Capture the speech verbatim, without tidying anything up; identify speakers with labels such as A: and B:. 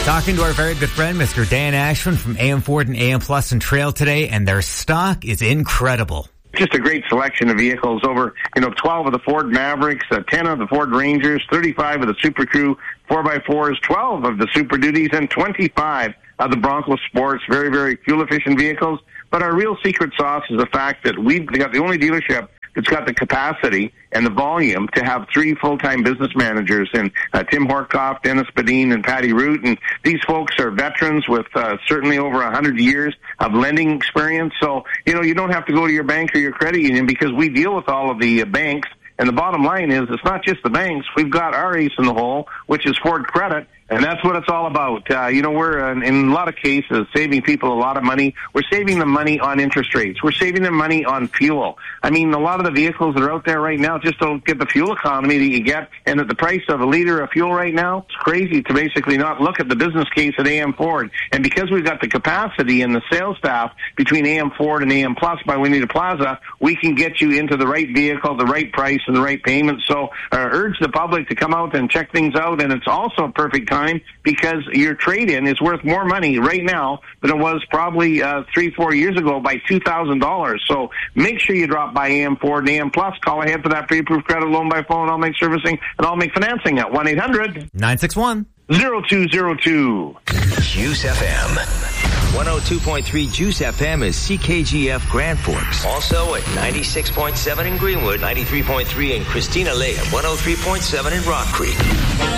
A: Talking to our very good friend, Mister Dan Ashman from A M Ford and A M Plus and Trail today, and their stock is incredible.
B: Just a great selection of vehicles. Over, you know, twelve of the Ford Mavericks, uh, ten of the Ford Rangers, thirty-five of the Super Crew four by fours, twelve of the Super Duties, and twenty-five of the Bronco Sports. Very, very fuel-efficient vehicles. But our real secret sauce is the fact that we've got the only dealership that's got the capacity and the volume to have three full-time business managers, and uh, Tim Horkoff, Dennis Badine, and Patty Root. And these folks are veterans with uh, certainly over one hundred years of lending experience. So, you know, you don't have to go to your bank or your credit union because we deal with all of the uh, banks. And the bottom line is it's not just the banks. We've got our ace in the hole, which is Ford Credit. And that's what it's all about. Uh, you know, we're, uh, in a lot of cases, saving people a lot of money. We're saving them money on interest rates. We're saving them money on fuel. I mean, a lot of the vehicles that are out there right now just don't get the fuel economy that you get. And at the price of a liter of fuel right now, it's crazy to basically not look at the business case at A M Ford. And because we've got the capacity and the sales staff between A M Ford and A M Plus by Wineta Plaza, we can get you into the right vehicle, the right price, and the right payment. So I uh, urge the public to come out and check things out. And it's also a perfect time because your trade-in is worth more money right now than it was probably uh, three, four years ago by two thousand dollars. So make sure you drop by A M Ford and A M Plus. Call ahead for that pre-approved credit loan by phone. I'll make servicing and I'll make financing at one eight hundred
A: nine six one
B: zero two zero two.
C: Juice F M. one oh two point three Juice F M is C K G F Grand Forks. Also at ninety-six point seven in Greenwood, ninety-three point three in Christina Lake, and one oh three point seven in Rock Creek.